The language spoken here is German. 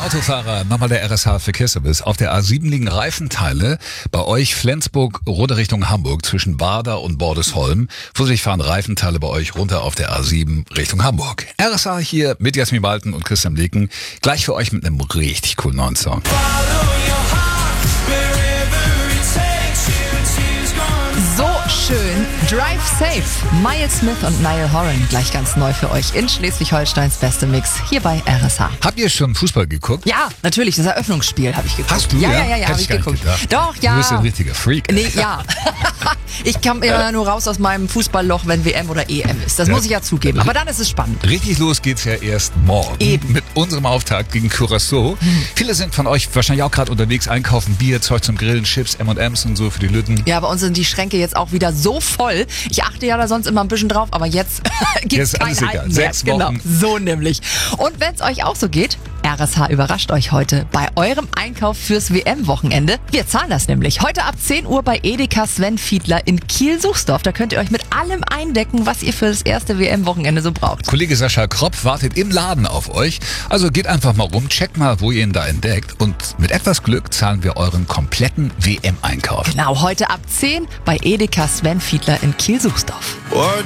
Autofahrer, nochmal der RSH-Verkehrsservice. Auf der A7 liegen Reifenteile. Bei euch Flensburg, Rote Richtung Hamburg, zwischen Bader und Bordesholm. Vorsichtig fahren Reifenteile bei euch runter auf der A7 Richtung Hamburg. RSH hier mit Jasmin Balten und Christian Leken. Gleich für euch mit einem richtig coolen neuen Song. So schön. Drive Safe. Miles Smith und Niall Horan. Gleich ganz neu für euch in Schleswig-Holsteins beste Mix hier bei RSH. Habt ihr schon Fußball geguckt? Ja, natürlich. Das Eröffnungsspiel habe ich geguckt. Hast du? Ja, Hätte habe ich gar nicht geguckt. gedacht. Doch, ja. Du bist ein richtiger Freak. Nee, ja. Ich komme immer nur raus aus meinem Fußballloch, wenn WM oder EM ist. Das muss ich ja zugeben. Aber dann ist es spannend. Richtig los geht's ja erst morgen. Eben. Mit unserem Auftakt gegen Curaçao. Viele sind von euch wahrscheinlich auch gerade unterwegs, einkaufen, Bier, Zeug zum Grillen, Chips, M&M's und so für die Lütten. Ja, bei uns sind die Schränke jetzt auch wieder so voll. Ich achte ja da sonst immer ein bisschen drauf, aber jetzt gibt's Jetzt ist kein alles egal. Halten mehr. 6 Wochen. Genau, so nämlich. Und wenn es euch auch so geht, RSH überrascht euch heute bei eurem Einkauf fürs WM-Wochenende. Wir zahlen das nämlich. Heute ab 10 Uhr bei Edeka Sven Fiedler in Kiel-Suchsdorf. Da könnt ihr euch mit allem eindecken, was ihr für das erste WM-Wochenende so braucht. Kollege Sascha Kropf wartet im Laden auf euch. Also geht einfach mal rum, checkt mal, wo ihr ihn da entdeckt. Und mit etwas Glück zahlen wir euren kompletten WM-Einkauf. Genau, heute ab 10 bei Edeka Sven Fiedler in Kiel-Suchsdorf.